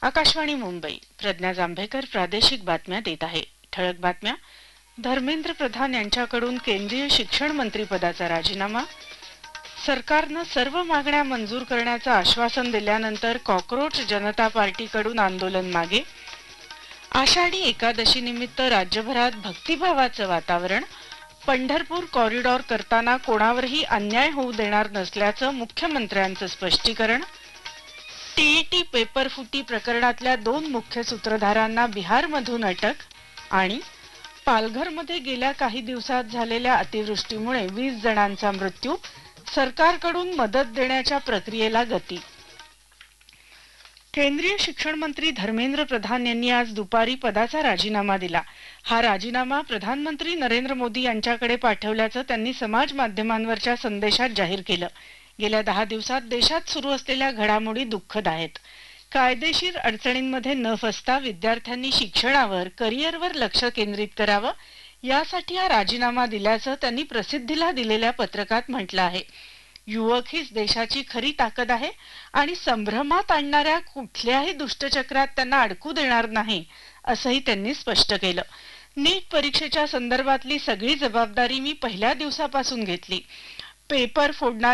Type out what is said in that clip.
आकाशवाणी मुंबई. प्रज्ञा जांभेकर प्रादेशिक बातम्या देत आहे. ठळक बातम्या. धर्मेंद्र प्रधान यांच्याकडून केंद्रीय शिक्षण मंत्रीपदाचा राजीनामा. सरकारनं सर्व मागण्या मंजूर करण्याचं आश्वासन दिल्यानंतर कॉकरोच जनता पार्टीकडून आंदोलन मागे. आषाढी एकादशी निमित्त राज्यभरात भक्तिभावाचं वातावरण. पंढरपूर कॉरिडॉर करताना कोणावरही अन्याय होऊ देणार नसल्याचं मुख्यमंत्र्यांचं स्पष्टीकरण. टीईटी पेपर फुटी प्रकरणातल्या 2 मुख्य सूत्रधारांना बिहारमधून अटक. आणि पालघरमध्ये गेल्या काही दिवसात झालेल्या अतिवृष्टीमुळे 20 जणांचा मृत्यू. सरकारकडून मदत देण्याच्या प्रक्रियेला गती. केंद्रीय शिक्षण मंत्री धर्मेंद्र प्रधान यांनी आज दुपारी पदाचा राजीनामा दिला. हा राजीनामा प्रधानमंत्री नरेंद्र मोदी यांच्याकडे पाठवल्याचं त्यांनी समाज माध्यमांवरच्या संदेशात जाहीर केलं. गेल्या 10 दिवसात देशात सुरू असलेल्या घडामोडी दुःखद आहेत. कायदेशीर अडचणींमध्ये न फसता विद्यार्थ्यांनी शिक्षणावर, करिअरवर लक्ष केंद्रित करावं, यासाठी हा राजीनामा दिल्याचं त्यांनी प्रसिद्धीला दिलेल्या पत्रकात म्हटलं आहे. युवक हीच देशाची खरी ताकद आहे आणि संभ्रमात आणणाऱ्या कुठल्याही दुष्टचक्रात त्यांना अडकू देणार नाही, असंही त्यांनी स्पष्ट केलं. नीट परीक्षेच्या संदर्भातली सगळी जबाबदारी मी पहिल्या दिवसापासून घेतली. पेपर फोडणार